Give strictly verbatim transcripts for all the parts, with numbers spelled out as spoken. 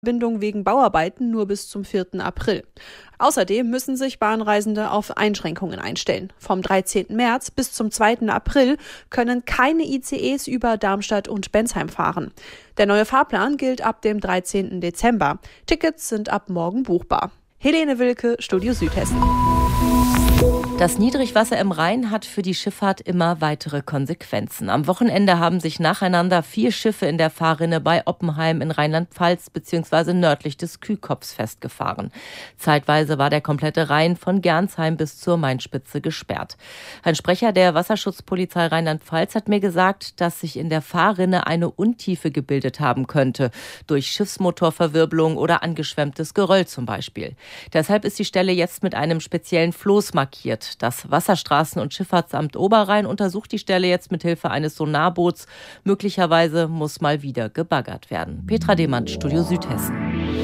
Bindung wegen Bauarbeiten nur bis zum vierten April. Außerdem müssen sich Bahnreisende auf Einschränkungen einstellen. Vom dreizehnten März bis zum zweiten April können keine I C Es über Darmstadt und Bensheim fahren. Der neue Fahrplan gilt ab dem dreizehnten Dezember. Tickets sind ab morgen buchbar. Helene Wilke, Studio Südhessen. Das Niedrigwasser im Rhein hat für die Schifffahrt immer weitere Konsequenzen. Am Wochenende haben sich nacheinander vier Schiffe in der Fahrrinne bei Oppenheim in Rheinland-Pfalz bzw. nördlich des Kühkopfs festgefahren. Zeitweise war der komplette Rhein von Gernsheim bis zur Mainspitze gesperrt. Ein Sprecher der Wasserschutzpolizei Rheinland-Pfalz hat mir gesagt, dass sich in der Fahrrinne eine Untiefe gebildet haben könnte, durch Schiffsmotorverwirbelung oder angeschwemmtes Geröll zum Beispiel. Deshalb ist die Stelle jetzt mit einem speziellen Floß markiert. Das Wasserstraßen- und Schifffahrtsamt Oberrhein untersucht die Stelle jetzt mit Hilfe eines Sonarboots. Möglicherweise muss mal wieder gebaggert werden. Petra Demand, Studio Südhessen.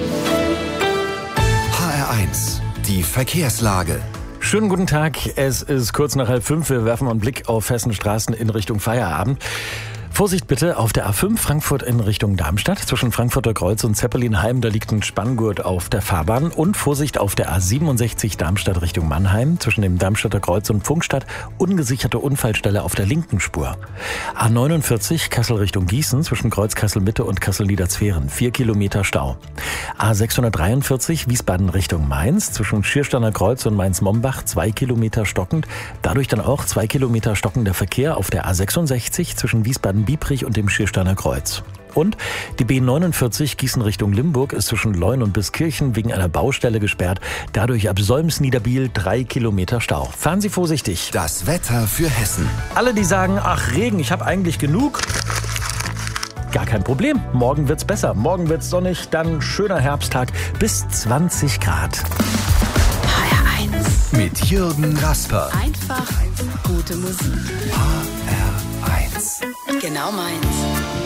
H R eins, die Verkehrslage. Schönen guten Tag, es ist kurz nach halb fünf. Wir werfen einen Blick auf Hessenstraßen in Richtung Feierabend. Vorsicht bitte auf der A fünf Frankfurt in Richtung Darmstadt. Zwischen Frankfurter Kreuz und Zeppelinheim, da liegt ein Spanngurt auf der Fahrbahn. Und Vorsicht auf der A siebenundsechzig Darmstadt Richtung Mannheim. Zwischen dem Darmstädter Kreuz und Pfungstadt ungesicherte Unfallstelle auf der linken Spur. A neunundvierzig Kassel Richtung Gießen. Zwischen Kreuz Kassel Mitte und Kassel Niederzweren. Vier Kilometer Stau. A sechshundertdreiundvierzig Wiesbaden Richtung Mainz. Zwischen Schiersteiner Kreuz und Mainz-Mombach. Zwei Kilometer stockend. Dadurch dann auch zwei Kilometer stockender Verkehr auf der A sechsundsechzig zwischen Wiesbaden Biebrich und dem Schiersteiner Kreuz. Und die B neunundvierzig Gießen Richtung Limburg ist zwischen Leun und Biskirchen wegen einer Baustelle gesperrt. Dadurch ab Solms-Niederbiel drei Kilometer Stau. Fahren Sie vorsichtig. Das Wetter für Hessen. Alle, die sagen, ach Regen, ich habe eigentlich genug. Gar kein Problem. Morgen wird's besser. Morgen wird's sonnig, dann schöner Herbsttag bis zwanzig Grad. H R eins. Mit Jürgen Rasper. Einfach gute Musik. H R eins. Genau meins.